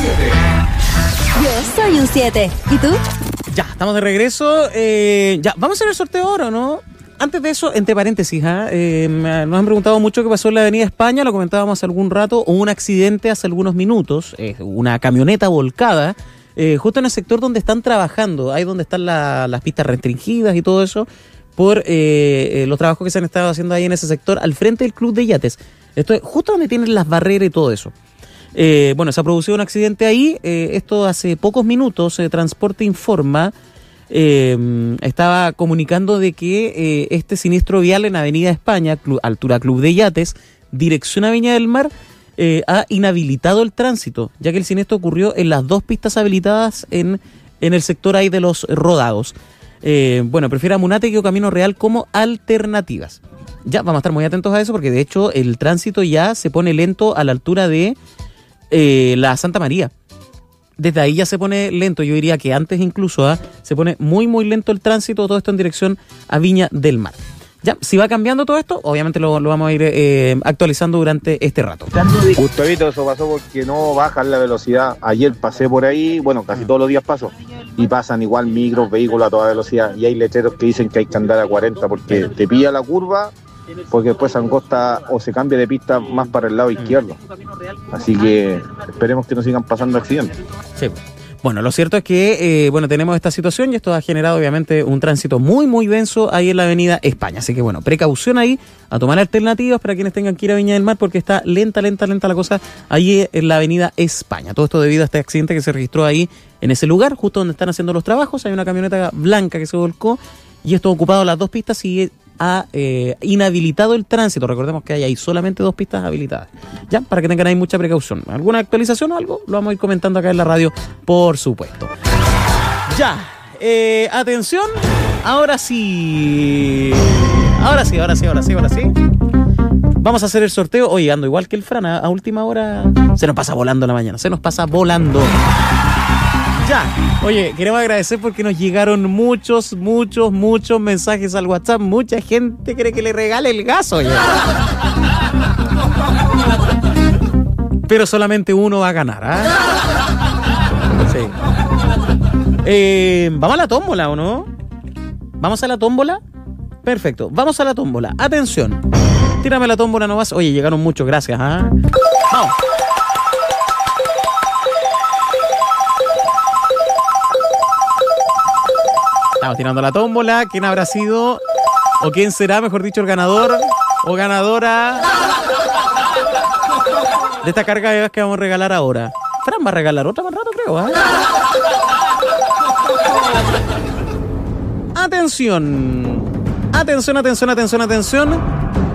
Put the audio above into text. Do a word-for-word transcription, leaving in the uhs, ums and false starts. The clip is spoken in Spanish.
siete. Yo soy un siete. ¿Y tú? Ya, estamos de regreso. Eh, ya, vamos a hacer el sorteo ahora, ¿no? Antes de eso, entre paréntesis, ¿eh? Eh, nos han preguntado mucho qué pasó en la Avenida España, lo comentábamos hace algún rato, hubo un accidente hace algunos minutos, eh, una camioneta volcada, eh, justo en el sector donde están trabajando, ahí donde están la, las pistas restringidas y todo eso, por eh, eh, los trabajos que se han estado haciendo ahí en ese sector, al frente del Club de Yates. Esto es justo donde tienen las barreras y todo eso. Eh, bueno, se ha producido un accidente ahí, eh, esto hace pocos minutos, eh, Transporte informa, eh, estaba comunicando de que eh, este siniestro vial en Avenida España, Club, altura Club de Yates, dirección a Viña del Mar, eh, ha inhabilitado el tránsito, ya que el siniestro ocurrió en las dos pistas habilitadas en, en el sector ahí de los rodados. Eh, bueno, prefiere a Munate o Camino Real como alternativas. Ya, vamos a estar muy atentos a eso porque de hecho el tránsito ya se pone lento a la altura de eh, la Santa María. Desde ahí ya se pone lento, yo diría que antes incluso ¿eh? se pone muy muy lento el tránsito, todo esto en dirección a Viña del Mar. Ya, si va cambiando todo esto, obviamente lo, lo vamos a ir eh, actualizando durante este rato. Gustavito, eso pasó porque no bajan la velocidad. Ayer pasé por ahí, bueno, casi todos los días paso, y pasan igual micros, vehículos a toda velocidad, y hay letreros que dicen que hay que andar a cuarenta porque te pilla la curva, porque después se angosta o se cambia de pista más para el lado izquierdo. Así que esperemos que no sigan pasando accidentes. Sí. Bueno, lo cierto es que, eh, bueno, tenemos esta situación y esto ha generado obviamente un tránsito muy, muy denso ahí en la Avenida España. Así que, bueno, precaución ahí, a tomar alternativas para quienes tengan que ir a Viña del Mar porque está lenta, lenta, lenta la cosa ahí en la Avenida España. Todo esto debido a este accidente que se registró ahí en ese lugar, justo donde están haciendo los trabajos. Hay una camioneta blanca que se volcó y esto ha ocupado las dos pistas y ha eh, inhabilitado el tránsito. Recordemos que hay ahí solamente dos pistas habilitadas. Ya, para que tengan ahí mucha precaución. ¿Alguna actualización o algo? Lo vamos a ir comentando acá en la radio, por supuesto. Ya, eh, atención. Ahora sí. Ahora sí, ahora sí, ahora sí, ahora sí. Vamos a hacer el sorteo. Oye, ando igual que el Fran, a, a última hora. Se nos pasa volando la mañana, se nos pasa volando. Ya, oye, queremos agradecer porque nos llegaron muchos, muchos, muchos mensajes al WhatsApp. Mucha gente quiere que le regale el gas, oye. Pero solamente uno va a ganar, ¿ah? Sí. Eh, ¿Vamos a la tómbola o no? ¿Vamos a la tómbola? Perfecto, vamos a la tómbola. Atención, tírame la tómbola nomás. Oye, llegaron muchos, gracias, ¿ah? Vamos. Estamos tirando la tómbola. ¿Quién habrá sido? ¿O quién será, mejor dicho, el ganador o ganadora de esta carga de gas que vamos a regalar ahora? Fran va a regalar otra más rato, creo, ¿eh? Atención. Atención, atención, atención, atención.